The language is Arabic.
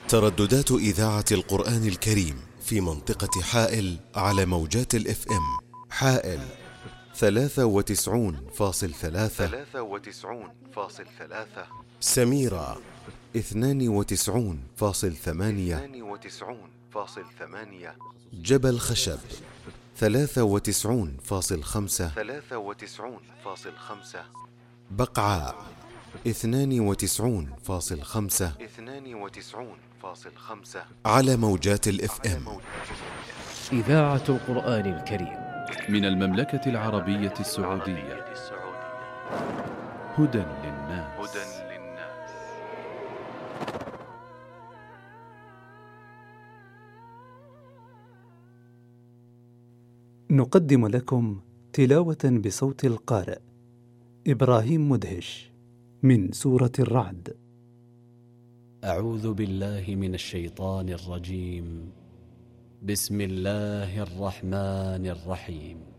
ترددات إذاعة القرآن الكريم في منطقة حائل على موجات الاف ام. حائل 93.3، سميرة 92.8، جبل خشب 93.5، بقعاء 92.5 على موجات الاف ام. إذاعة القرآن الكريم من المملكة العربية السعودية. هدى للناس. نقدم لكم تلاوة بصوت القارئ إبراهيم مدهش من سورة الرعد. أعوذ بالله من الشيطان الرجيم. بسم الله الرحمن الرحيم.